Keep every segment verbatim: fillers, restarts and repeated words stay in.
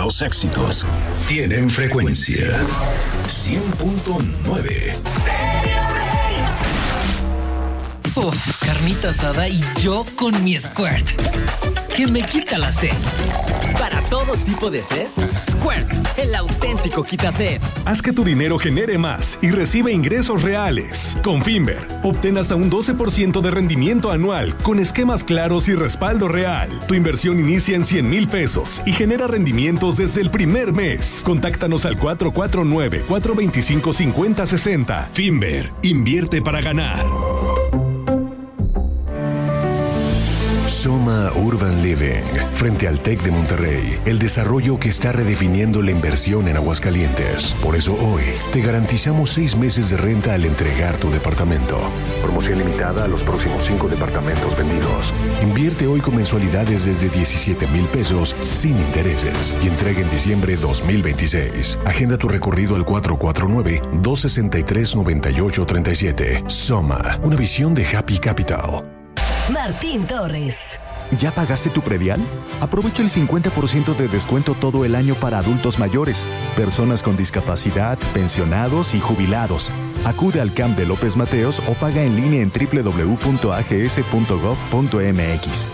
Los éxitos tienen frecuencia. cien punto nueve. Uf, carnita asada y yo con mi Squirt, que me quita la sed. Para todo tipo de sed, Squirt, el auténtico quita sed. Haz que tu dinero genere más y recibe ingresos reales. Con Finver, obtén hasta un doce por ciento de rendimiento anual con esquemas claros y respaldo real. Tu inversión inicia en cien mil pesos y genera rendimientos desde el primer mes. Contáctanos al cuatro cuatro nueve, cuatro dos cinco, cinco cero seis cero. Finver, invierte para ganar. Soma Urban Living, frente al TEC de Monterrey, el desarrollo que está redefiniendo la inversión en Aguascalientes. Por eso hoy te garantizamos seis meses de renta al entregar tu departamento. Promoción limitada a los próximos cinco departamentos vendidos. Invierte hoy con mensualidades desde diecisiete mil pesos sin intereses y entrega en diciembre dos mil veintiséis. Agenda tu recorrido al cuatro cuatro nueve, dos seis tres, nueve ocho tres siete. Soma, una visión de Happy Capital. Martín Torres. ¿Ya pagaste tu predial? Aprovecha el cincuenta por ciento de descuento todo el año para adultos mayores, personas con discapacidad, pensionados y jubilados. Acude al C A M de López Mateos o paga en línea en doble u doble u doble u punto a g s punto gov punto m x.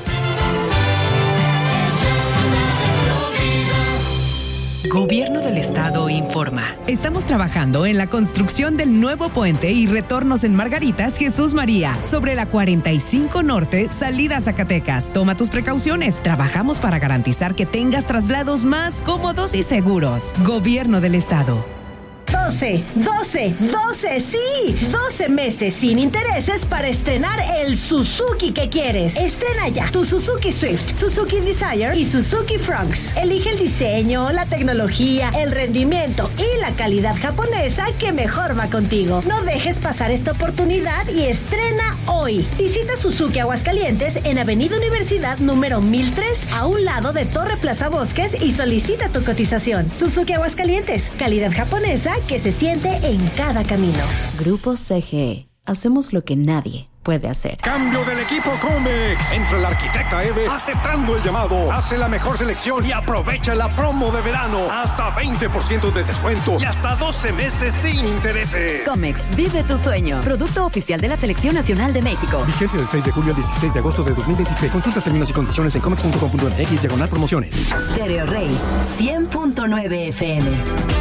Gobierno del Estado informa. Estamos trabajando en la construcción del nuevo puente y retornos en Margaritas Jesús María, sobre la cuarenta y cinco Norte, salida a Zacatecas. Toma tus precauciones. Trabajamos para garantizar que tengas traslados más cómodos y seguros. Gobierno del Estado. doce, doce, doce, sí, doce meses sin intereses para estrenar el Suzuki que quieres. Estrena ya tu Suzuki Swift, Suzuki Desire y Suzuki Fronx. Elige el diseño, la tecnología, el rendimiento y la calidad japonesa que mejor va contigo. No dejes pasar esta oportunidad y estrena hoy. Visita Suzuki Aguascalientes en Avenida Universidad número mil tres, a un lado de Torre Plaza Bosques, y solicita tu cotización. Suzuki Aguascalientes, calidad japonesa que se siente en cada camino. Grupo C G E. Hacemos lo que nadie puede hacer. Cambio del equipo Comex. Entra la arquitecta Eve aceptando el llamado. Hace la mejor selección y aprovecha la promo de verano. Hasta veinte por ciento de descuento y hasta doce meses sin intereses. Comex, vive tu sueño. Producto oficial de la Selección Nacional de México. Vigencia del seis de julio al dieciséis de agosto de dos mil veintiséis. Consulta términos y condiciones en comex punto com punto m x diagonal promociones. Stereo Rey cien punto nueve F M.